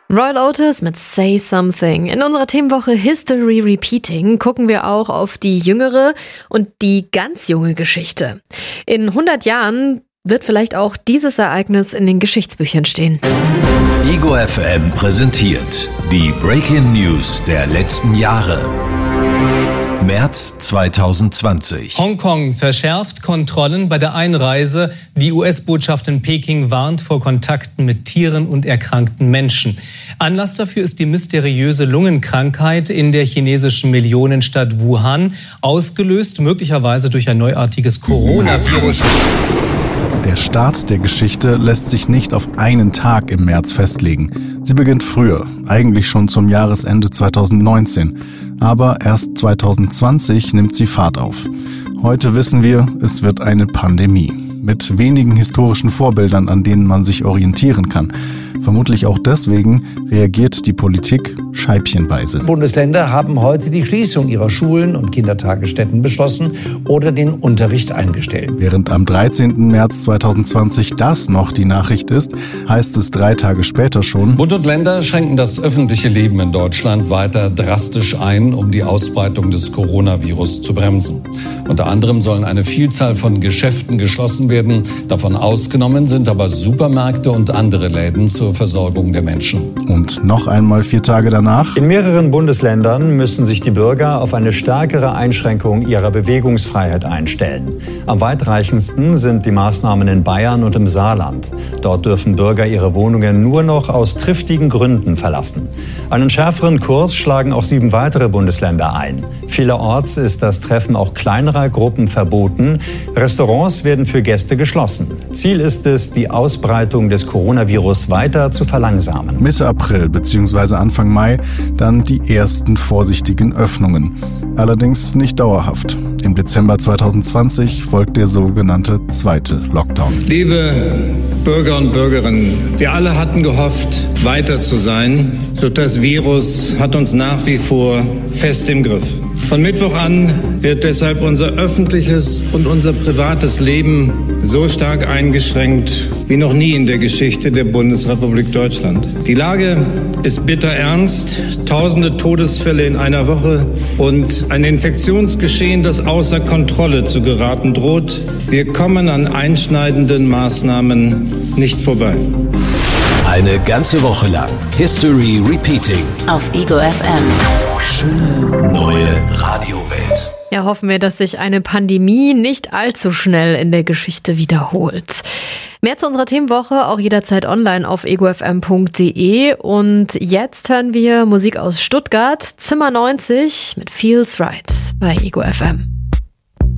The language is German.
Roy Otis mit Say Something. In unserer Themenwoche History Repeating gucken wir auch auf die jüngere und die ganz junge Geschichte. In 100 Jahren wird vielleicht auch dieses Ereignis in den Geschichtsbüchern stehen. Ego FM präsentiert die Breaking News der letzten Jahre. März 2020. Hongkong verschärft Kontrollen bei der Einreise. Die US-Botschaft in Peking warnt vor Kontakten mit Tieren und erkrankten Menschen. Anlass dafür ist die mysteriöse Lungenkrankheit in der chinesischen Millionenstadt Wuhan, ausgelöst möglicherweise durch ein neuartiges Coronavirus. Der Start der Geschichte lässt sich nicht auf einen Tag im März festlegen. Sie beginnt früher, eigentlich schon zum Jahresende 2019. Aber erst 2020 nimmt sie Fahrt auf. Heute wissen wir, es wird eine Pandemie. Mit wenigen historischen Vorbildern, an denen man sich orientieren kann. Vermutlich auch deswegen reagiert die Politik scheibchenweise. Bundesländer haben heute die Schließung ihrer Schulen und Kindertagesstätten beschlossen oder den Unterricht eingestellt. Während am 13. März 2020 das noch die Nachricht ist, heißt es 3 Tage später schon: Bund und Länder schränken das öffentliche Leben in Deutschland weiter drastisch ein, um die Ausbreitung des Coronavirus zu bremsen. Unter anderem sollen eine Vielzahl von Geschäften geschlossen werden. Davon ausgenommen sind aber Supermärkte und andere Läden zur Versorgung der Menschen. Und noch einmal 4 Tage danach: In mehreren Bundesländern müssen sich die Bürger auf eine stärkere Einschränkung ihrer Bewegungsfreiheit einstellen. Am weitreichendsten sind die Maßnahmen in Bayern und im Saarland. Dort dürfen Bürger ihre Wohnungen nur noch aus triftigen Gründen verlassen. Einen schärferen Kurs schlagen auch 7 weitere Bundesländer ein. Vielerorts ist das Treffen auch kleinerer Gruppen verboten. Restaurants werden für Gäste geschlossen. Ziel ist es, die Ausbreitung des Coronavirus weiter zu verlangsamen. Mitte April bzw. Anfang Mai dann die ersten vorsichtigen Öffnungen. Allerdings nicht dauerhaft. Im Dezember 2020 folgt der sogenannte zweite Lockdown. Liebe Bürger und Bürgerinnen, wir alle hatten gehofft, weiter zu sein. Doch das Virus hat uns nach wie vor fest im Griff. Von Mittwoch an wird deshalb unser öffentliches und unser privates Leben so stark eingeschränkt wie noch nie in der Geschichte der Bundesrepublik Deutschland. Die Lage ist bitter ernst. Tausende Todesfälle in einer Woche und ein Infektionsgeschehen, das außer Kontrolle zu geraten droht. Wir kommen an einschneidenden Maßnahmen nicht vorbei. Eine ganze Woche lang History Repeating auf Ego FM. Schöne neue Radiowelt. Ja, hoffen wir, dass sich eine Pandemie nicht allzu schnell in der Geschichte wiederholt. Mehr zu unserer Themenwoche auch jederzeit online auf egofm.de. Und jetzt hören wir Musik aus Stuttgart, Zimmer 90 mit Feels Right bei Ego FM.